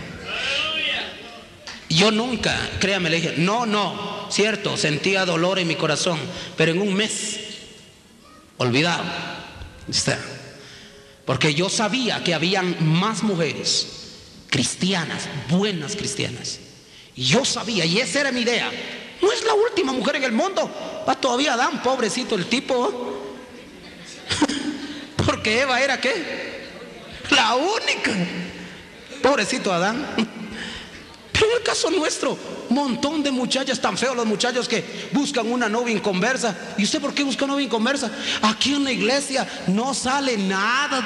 Yo nunca, créame, le dije, no, no, cierto, sentía dolor en mi corazón, pero en un mes, olvidado, está. Porque yo sabía que habían más mujeres cristianas, buenas cristianas. Y yo sabía, y esa era mi idea. No es la última mujer en el mundo. Va todavía Adán, pobrecito el tipo. Porque Eva era ¿qué? La única. Pobrecito Adán. Pero en el caso nuestro, montón de muchachas, tan feos los muchachos que buscan una novia inconversa. ¿Y usted por qué busca novia inconversa? Aquí en la iglesia no sale nada.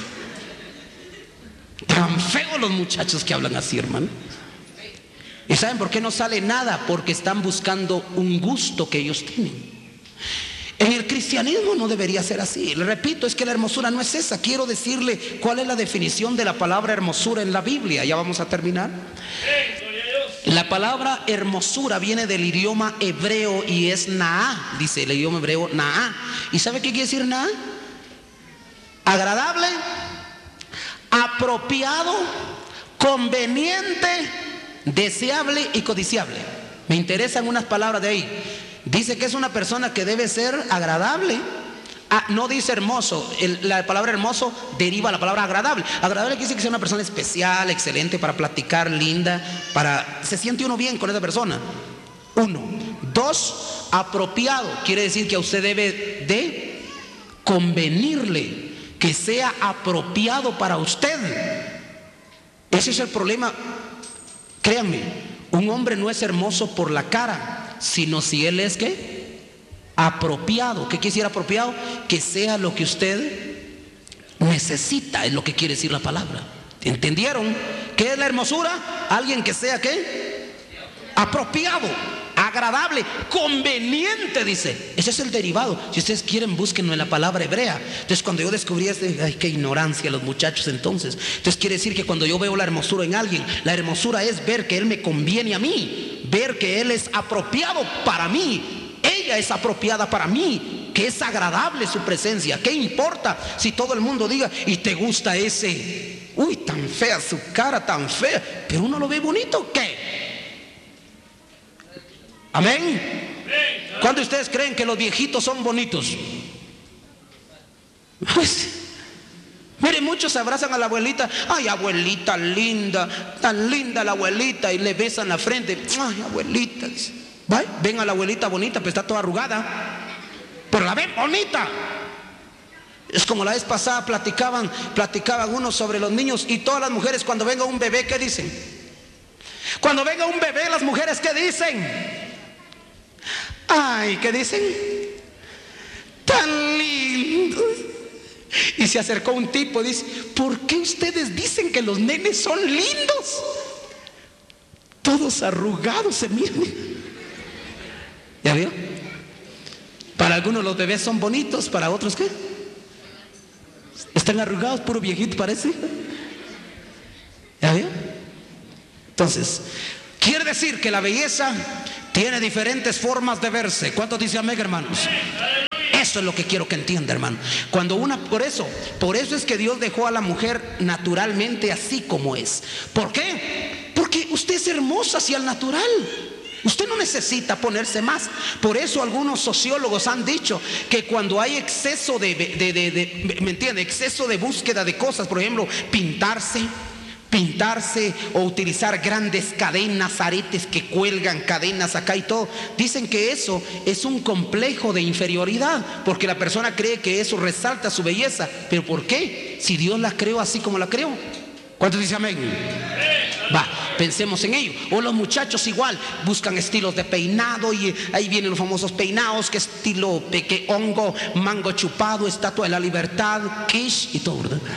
Tan feos los muchachos que hablan así, hermano. ¿Y saben por qué no sale nada? Porque están buscando un gusto que ellos tienen. En el cristianismo no debería ser así. Le repito, es que la hermosura no es esa. Quiero decirle cuál es la definición de la palabra hermosura en la Biblia. Ya vamos a terminar. La palabra hermosura viene del idioma hebreo y es naá. Dice el idioma hebreo naá. ¿Y sabe qué quiere decir naá? Agradable, apropiado, conveniente, deseable y codiciable. Me interesan unas palabras de ahí. Dice que es una persona que debe ser agradable. Ah, no dice hermoso. El, la palabra hermoso deriva la palabra agradable. Agradable quiere decir que sea una persona especial, excelente, para platicar, linda, para se siente uno bien con esa persona. Uno. Dos, apropiado. Quiere decir que a usted debe de convenirle, que sea apropiado para usted. Ese es el problema. Créanme, un hombre no es hermoso por la cara, sino si él es ¿qué? Apropiado. ¿Qué quiere decir apropiado? Que sea lo que usted necesita, es lo que quiere decir la palabra. ¿Entendieron? ¿Qué es la hermosura? Alguien que sea ¿qué? Apropiado, agradable, conveniente, dice. Ese es el derivado. Si ustedes quieren, búsquenlo en la palabra hebrea. Entonces cuando yo descubrí este, ay, qué ignorancia los muchachos entonces. Entonces quiere decir que cuando yo veo la hermosura en alguien, la hermosura es ver que él me conviene a mí, ver que él es apropiado para mí, ella es apropiada para mí, que es agradable su presencia. ¿Qué importa si todo el mundo diga, y te gusta ese? Uy, tan fea su cara, tan fea, pero uno lo ve bonito, ¿qué? Amén. ¿Cuántos de ustedes creen que los viejitos son bonitos? Pues, miren, muchos se abrazan a la abuelita. Ay, abuelita linda, tan linda la abuelita, y le besan la frente. Ay, abuelita, dice. Ven a la abuelita bonita, pero está toda arrugada, pero la ven bonita. Es como la vez pasada platicaban, platicaban unos sobre los niños, y todas las mujeres cuando venga un bebé, ¿qué dicen? Cuando venga un bebé, las mujeres, ¿qué dicen? Ay, ¿qué dicen? tan lindo. Y se acercó un tipo y dice: ¿por qué ustedes dicen que los nenes son lindos? Todos arrugados se miran. ¿Ya vio? Para algunos los bebés son bonitos, para otros ¿qué? Están arrugados, puro viejito parece. ¿Ya vio? Entonces, quiere decir que la belleza tiene diferentes formas de verse. ¿Cuántos dicen amén, hermanos? Eso es lo que quiero que entienda, hermano. Cuando una, por eso, por eso es que Dios dejó a la mujer naturalmente así como es. ¿Por qué? Porque usted es hermosa hacia el natural. Usted no necesita ponerse más. Por eso algunos sociólogos han dicho que cuando hay exceso de, de, de, de ¿me entiende? Exceso de búsqueda de cosas, por ejemplo, pintarse, pintarse o utilizar grandes cadenas, aretes que cuelgan, cadenas acá y todo, dicen que eso es un complejo de inferioridad, porque la persona cree que eso resalta su belleza. ¿Pero por qué? Si Dios la creó así como la creó. ¿Cuántos dicen amén? Va, pensemos en ello. O los muchachos igual buscan estilos de peinado, y ahí vienen los famosos peinados, que estilo peque hongo, mango chupado, estatua de la libertad, quiche y todo, ¿verdad?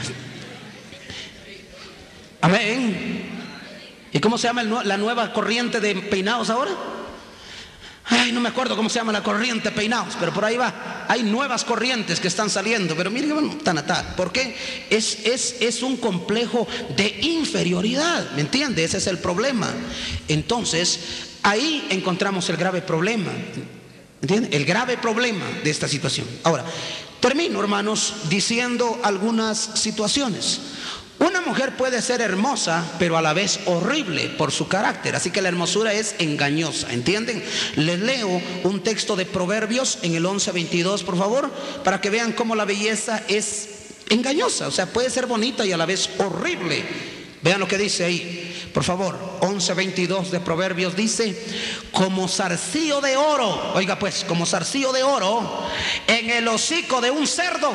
Amén. ¿Y cómo se llama el, la nueva corriente de peinados ahora? Ay, no me acuerdo cómo se llama la corriente de peinados, pero por ahí va. Hay nuevas corrientes que están saliendo, pero miren, bueno, tan atal. ¿Por qué? Es, es, es un complejo de inferioridad, ¿me entiende? Ese es el problema. Entonces, ahí encontramos el grave problema, ¿entiende? El grave problema de esta situación. Ahora, termino, hermanos, diciendo algunas situaciones. Una mujer puede ser hermosa, pero a la vez horrible por su carácter. Así que la hermosura es engañosa, ¿entienden? Les leo un texto de Proverbios en el once veintidós, por favor, para que vean cómo la belleza es engañosa. O sea, puede ser bonita y a la vez horrible. Vean lo que dice ahí, por favor. Once veintidós de Proverbios dice: como zarcillo de oro, oiga pues, como zarcillo de oro en el hocico de un cerdo.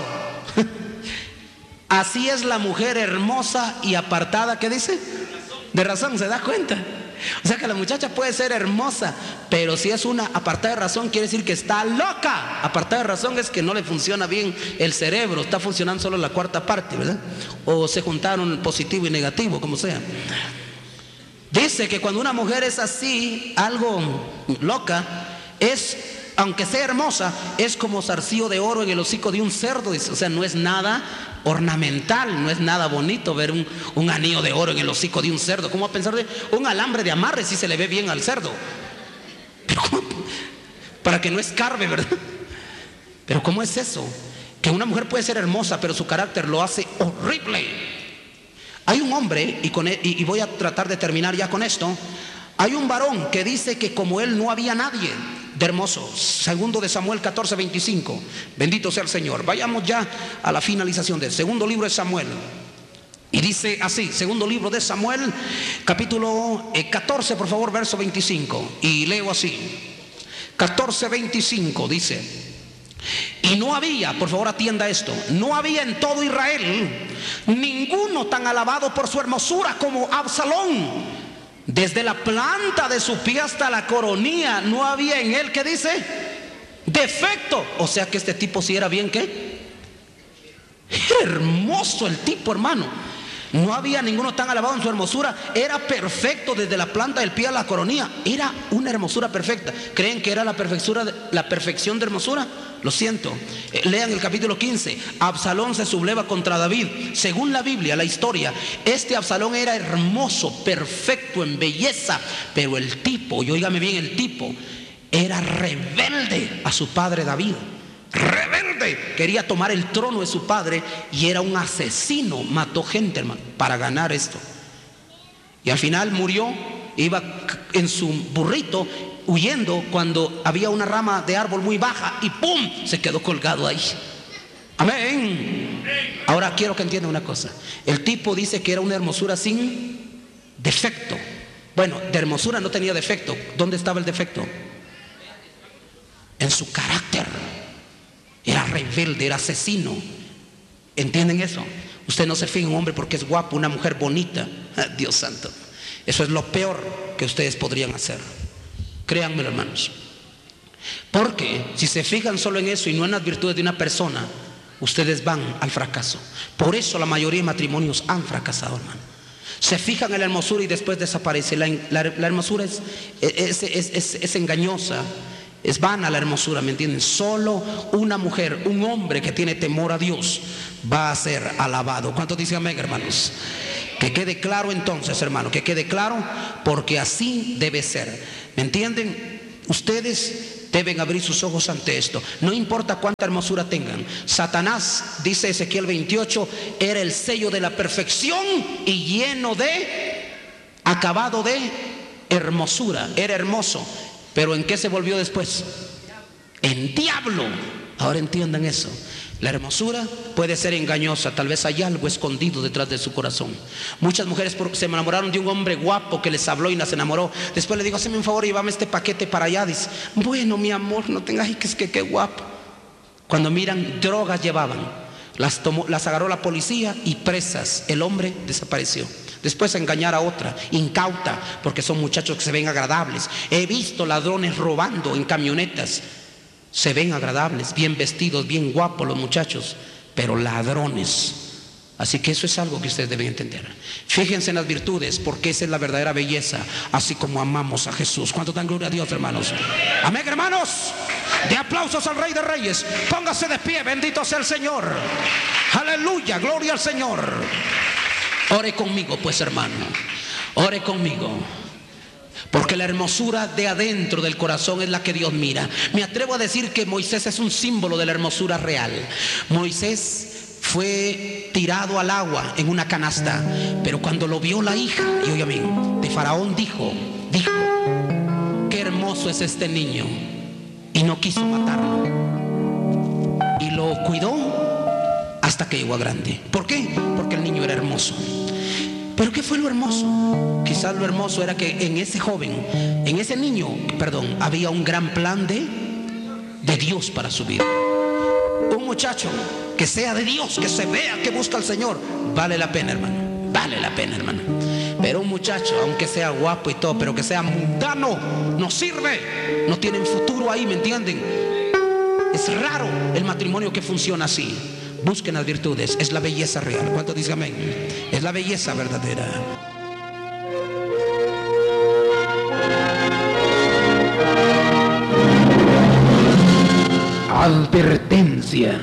Así es la mujer hermosa y apartada, ¿qué dice? De razón, ¿se da cuenta? O sea que la muchacha puede ser hermosa, pero si es una apartada de razón, quiere decir que está loca. Apartada de razón es que no le funciona bien el cerebro, está funcionando solo la cuarta parte, ¿verdad? O se juntaron positivo y negativo, como sea. Dice que cuando una mujer es así, algo loca, es, aunque sea hermosa, es como zarcillo de oro en el hocico de un cerdo. O sea, no es nada ornamental, no es nada bonito ver un, un anillo de oro en el hocico de un cerdo. ¿Cómo va a pensar de un alambre de amarre si se le ve bien al cerdo? Pero ¿cómo? Para que no escarbe, ¿verdad? Pero ¿cómo es eso? Que una mujer puede ser hermosa, pero su carácter lo hace horrible. Hay un hombre, y, con él, y, y voy a tratar de terminar ya con esto. Hay un varón que dice que como él no había nadie de hermoso. Segundo de Samuel catorce veinticinco. Bendito sea el Señor. Vayamos ya a la finalización del segundo libro de Samuel. Y dice así, segundo libro de Samuel, capítulo catorce, por favor, verso veinticinco. Y leo así, catorce veinticinco dice: y no había, por favor atienda esto, no había en todo Israel ninguno tan alabado por su hermosura como Absalón. Desde la planta de su pie hasta la coronilla no había en él, ¿qué dice? Defecto. O sea que este tipo sí era bien, ¿qué? Era hermoso el tipo, hermano. No había ninguno tan alabado en su hermosura. Era perfecto desde la planta del pie a la coronilla. Era una hermosura perfecta. ¿Creen que era la perfección de, la perfección de hermosura? Lo siento. Eh, lean el capítulo quince. Absalón se subleva contra David. Según la Biblia, la historia, este Absalón era hermoso, perfecto en belleza, pero el tipo, y óigame bien, el tipo era rebelde a su padre David. Rebelde, quería tomar el trono de su padre y era un asesino. Mató gente, hermano, para ganar esto. Y al final murió. Iba en su burrito huyendo cuando había una rama de árbol muy baja y ¡pum! Se quedó colgado ahí. Amén. Ahora quiero que entienda una cosa. El tipo dice que era una hermosura sin defecto. Bueno, de hermosura no tenía defecto. ¿Dónde estaba el defecto? En su carácter. Era rebelde, era asesino. ¿Entienden eso? Usted no se fija en un hombre porque es guapo, una mujer bonita. Dios santo. Eso es lo peor que ustedes podrían hacer. Créanme, hermanos. Porque si se fijan solo en eso y no en las virtudes de una persona, ustedes van al fracaso. Por eso la mayoría de matrimonios han fracasado, hermano. Se fijan en la hermosura y después desaparece. La, la, la hermosura es, es, es, es, es engañosa, es vana la hermosura, ¿me entienden? Solo una mujer, un hombre que tiene temor a Dios va a ser alabado. ¿Cuántos dicen amén, hermanos? Que quede claro entonces, hermano, que quede claro, porque así debe ser. ¿Me entienden? Ustedes deben abrir sus ojos ante esto. No importa cuánta hermosura tengan. Satanás, dice Ezequiel veintiocho, era el sello de la perfección y lleno de, acabado de hermosura. Era hermoso. Pero ¿en qué se volvió después? En diablo. Ahora entiendan eso. La hermosura puede ser engañosa. Tal vez hay algo escondido detrás de su corazón. Muchas mujeres se enamoraron de un hombre guapo que les habló y las enamoró. Después le digo, hazme un favor y llévame este paquete para allá. Dice, bueno, mi amor, no tengas, que es que qué guapo. Cuando miran, drogas llevaban. Las, tomó, las agarró la policía y presas. El hombre desapareció. Después a engañar a otra, incauta, porque son muchachos que se ven agradables. He visto ladrones robando en camionetas. Se ven agradables, bien vestidos, bien guapos los muchachos, pero ladrones. Así que eso es algo que ustedes deben entender. Fíjense en las virtudes, porque esa es la verdadera belleza, así como amamos a Jesús. ¿Cuánto dan gloria a Dios, hermanos? Amén, hermanos. De aplausos al Rey de Reyes. Póngase de pie, bendito sea el Señor. Aleluya, gloria al Señor. Ore conmigo, pues, hermano. Ore conmigo. Porque la hermosura de adentro del corazón es la que Dios mira. Me atrevo a decir que Moisés es un símbolo de la hermosura real. Moisés fue tirado al agua en una canasta, pero cuando lo vio la hija, y oiga bien, de Faraón dijo, dijo, qué hermoso es este niño, y no quiso matarlo, y lo cuidó hasta que llegó a grande. ¿Por qué? Porque el niño era hermoso. ¿Pero qué fue lo hermoso? Quizás lo hermoso era que en ese joven, en ese niño, perdón, había un gran plan de, de Dios para su vida. Un muchacho que sea de Dios, que se vea que busca al Señor, vale la pena, hermano, vale la pena, hermano. Pero un muchacho, aunque sea guapo y todo, pero que sea mundano, no sirve, no tienen futuro ahí, ¿me entienden? Es raro el matrimonio que funciona así. Busquen las virtudes, es la belleza real. ¿Cuánto dicen amén? Es la belleza verdadera. Advertencia.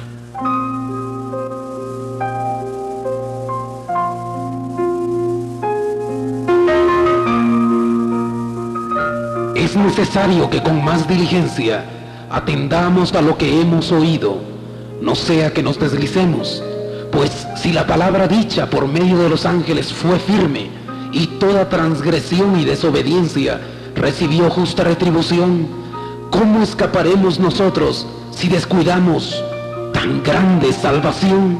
Es necesario que con más diligencia atendamos a lo que hemos oído, no sea que nos deslicemos, pues si la palabra dicha por medio de los ángeles fue firme, y toda transgresión y desobediencia recibió justa retribución, ¿cómo escaparemos nosotros si descuidamos tan grande salvación?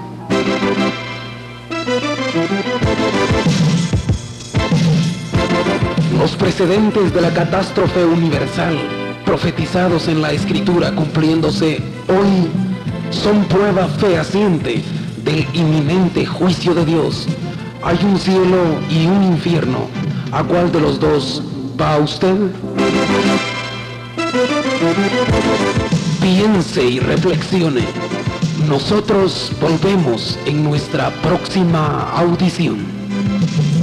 Los precedentes de la catástrofe universal, profetizados en la Escritura cumpliéndose hoy, son prueba fehaciente del inminente juicio de Dios. Hay un cielo y un infierno. ¿A cuál de los dos va usted? Piense y reflexione. Nosotros volvemos en nuestra próxima audición.